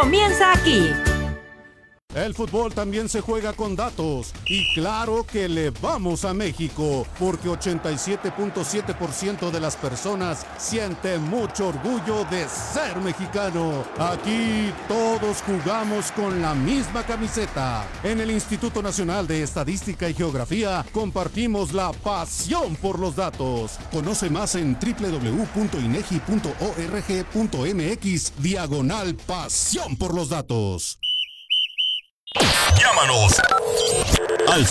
comienza aquí. El fútbol también se juega con datos y claro que le vamos a México porque 87.7% de las personas siente mucho orgullo de ser mexicano. Aquí todos jugamos con la misma camiseta. En el Instituto Nacional de Estadística y Geografía compartimos la pasión por los datos. Conoce más en www.inegi.org.mx/pasión por los datos. Llámanos al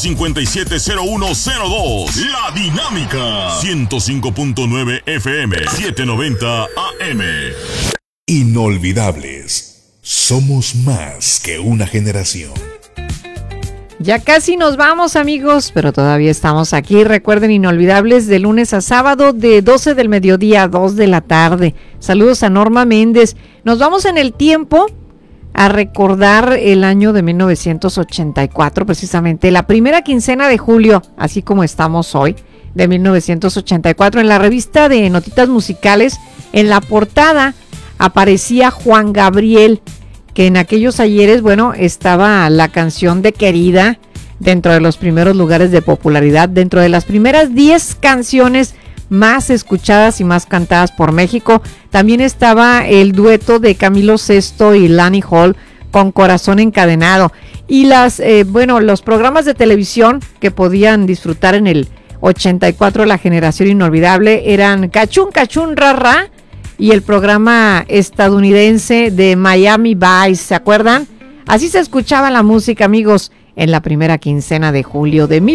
557-0102. La Dinámica 105.9 FM 790 AM. Inolvidables. Somos más que una generación. Ya casi nos vamos, amigos, pero todavía estamos aquí. Recuerden, Inolvidables, de lunes a sábado, de 12 del mediodía a 2 de la tarde. Saludos a Norma Méndez. Nos vamos en el tiempo a recordar el año de 1984, precisamente la primera quincena de julio, así como estamos hoy, de 1984. En la revista de Notitas Musicales, en la portada aparecía Juan Gabriel, que en aquellos ayeres, bueno, estaba la canción de Querida dentro de los primeros lugares de popularidad, dentro de las primeras 10 canciones más escuchadas y más cantadas por México. También estaba el dueto de Camilo Sesto y Lani Hall con Corazón Encadenado. Y los programas de televisión que podían disfrutar en el 84 la generación inolvidable eran Cachún Cachún Ra Ra y el programa estadounidense de Miami Vice, ¿se acuerdan? Así se escuchaba la música, amigos, en la primera quincena de julio de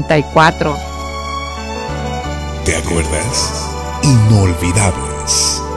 1984. ¿Te acuerdas? Inolvidables.